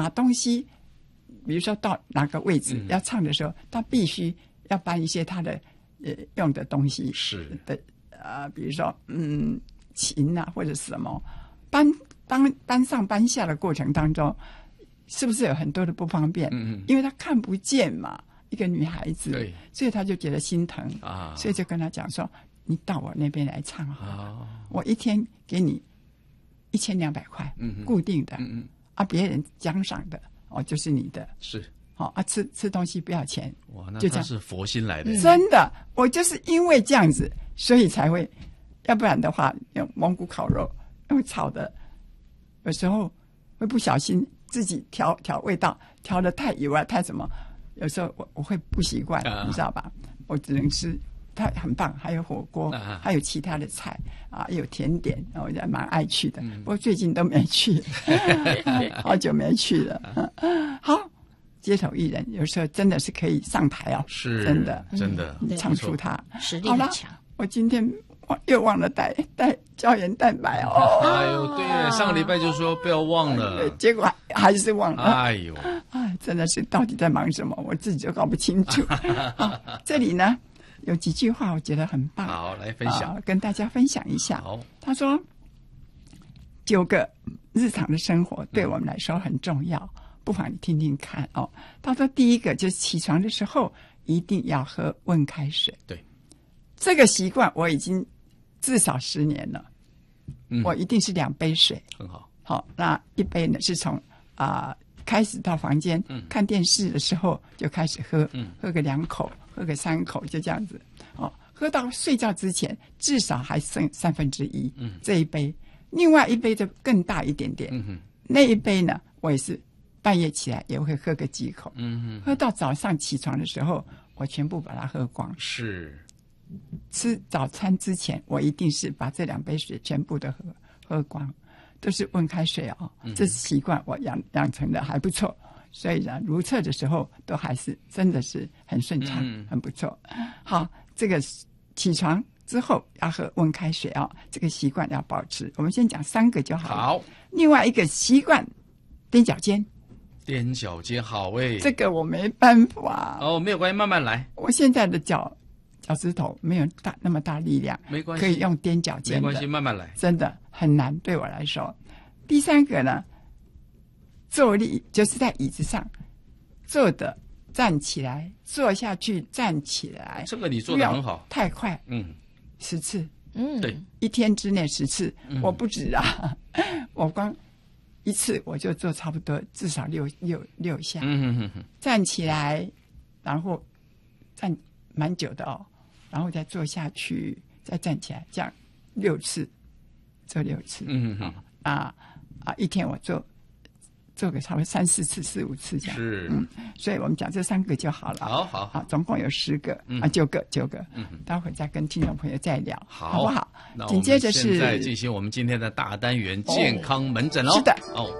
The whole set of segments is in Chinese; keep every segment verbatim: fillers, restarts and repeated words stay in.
把东西，比如说到哪个位置、嗯、要唱的时候，他必须要搬一些他的呃用的东西是的呃，比如说嗯琴啊或者什么，搬搬搬上搬下的过程当中，是不是有很多的不方便？嗯，因为他看不见嘛，一个女孩子，对，所以他就觉得心疼啊，所以就跟他讲说，你到我那边来唱好了、啊，我一天给你一千两百块，嗯，固定的，嗯嗯，啊，别人奖赏的哦，就是你的， 是， 哦啊，吃吃东西不要钱， 哇，那他是佛心来的， 真的，我就是因为这样子，所以才会，要不然的话，用蒙古烤肉用炒的，有时候会不小心自己调调味道，调的太油啊，太什么，有时候我我会不习惯，啊、你知道吧？我只能吃。它很棒，还有火锅，啊、还有其他的菜啊，有甜点，我也蛮爱去的。嗯、不过最近都没去，好久没去了。好，街头艺人有时候真的是可以上台哦， 是真的， 真的唱出他实力很强。 我今天又忘了带带胶原蛋白哦。 哎呦，对，上个礼拜就说不要忘了， 结果还是忘了。 哎呦， 哎，真的是到底在忙什么，我自己都搞不清楚。这里呢。有几句话我觉得很棒， 好，来分享、 呃，跟大家分享一下。 好， 他说九个日常的生活对我们来说很重要，嗯、不妨你听听看哦。他说第一个就是起床的时候一定要喝温开水， 对， 这个习惯我已经至少十年了，嗯、我一定是两杯水， 很好。 好，那一杯呢是从啊、呃、开始到房间、嗯、看电视的时候就开始喝，嗯、喝个两口。喝个三口就这样子，哦，喝到睡觉之前至少还剩三分之一，嗯，这一杯，另外一杯就更大一点点，嗯哼，那一杯呢，我也是半夜起来也会喝个几口，嗯哼，喝到早上起床的时候，我全部把它喝光。 是， 吃早餐之前，我一定是把这两杯水全部都喝喝光，都是温开水哦，嗯、这习惯我养养成的还不错。所以呢，如厕的时候都还是真的是很顺畅，嗯、很不错。好，这个起床之后要喝温开水啊、哦，这个习惯要保持。我们先讲三个就好了。 好， 另外一个习惯，踮脚尖。 踮脚尖好诶， 这个我没办法。 哦，没有关系，慢慢来。 我现在的脚脚趾头没有大那么大力量， 没关系， 可以用踮脚尖的。 没关系，慢慢来。 真的很难对我来说。第三个呢？坐立就是在椅子上坐的，站起来，坐下去，站起来。 这个你做得很好， 太快， 嗯， 十次， 嗯， 对， 一天之内十次，嗯、我不止啊，我光一次我就做差不多至少六六六下， 嗯哼哼， 站起来，然后站蛮久的哦，然后再坐下去，再站起来，这样六次，做六次， 嗯哼哼， 啊啊，一天我做。做个差不多三四次、四五次这样， 是， 嗯，所以我们讲这三个就好了。 好好好，总共有十个、嗯、啊，九个，九个。嗯，待会再跟听众朋友再聊， 好， 好不好？紧接着是现在进行我们今天的大单元——健康门诊喽。 是的， 哦。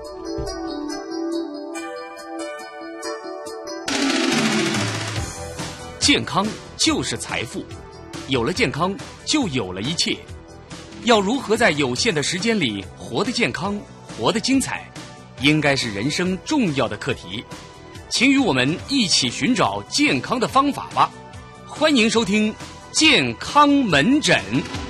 健康就是财富，有了健康，就有了一切。要如何在有限的时间里活得健康、活得精彩？应该是人生重要的课题，请与我们一起寻找健康的方法吧。欢迎收听健康门诊。